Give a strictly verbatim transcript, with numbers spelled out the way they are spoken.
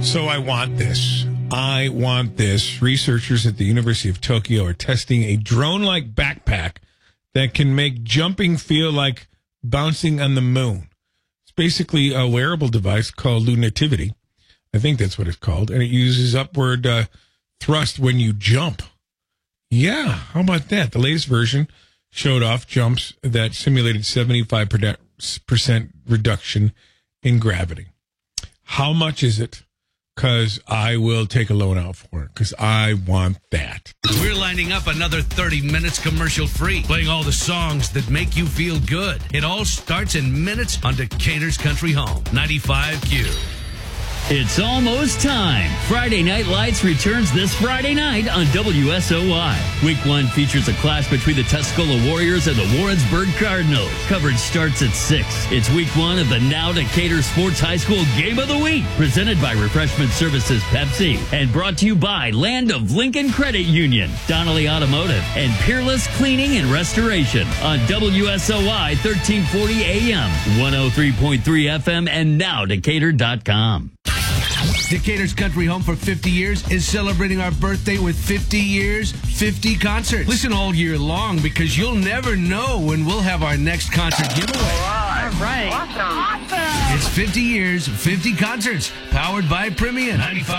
So I want this. I want this. Researchers at the University of Tokyo are testing a drone-like backpack that can make jumping feel like bouncing on the moon. It's basically a wearable device called Lunativity. I think that's what it's called. And it uses upward uh, thrust when you jump. Yeah, how about that? The latest version showed off jumps that simulated seventy-five percent reduction in gravity. How much is it? Because I will take a loan out for it, because I want that. We're lining up another thirty minutes commercial free, playing all the songs that make you feel good. It all starts in minutes on Decatur's Country Home, ninety-five Q. It's almost time. Friday Night Lights returns this Friday night on W S O Y. Week one features a clash between the Tuscola Warriors and the Warrensburg Cardinals. Coverage starts at six. It's week one of the Now Decatur Sports High School Game of the Week, presented by Refreshment Services Pepsi and brought to you by Land of Lincoln Credit Union, Donnelly Automotive, and Peerless Cleaning and Restoration on W S O Y thirteen forty A M, one oh three point three F M, and now Decatur dot com. Decatur's Country Home for fifty years is celebrating our birthday with fifty years, fifty concerts. Listen all year long because you'll never know when we'll have our next concert giveaway. All right. Awesome. It's fifty years, fifty concerts, powered by Premium. ninety-five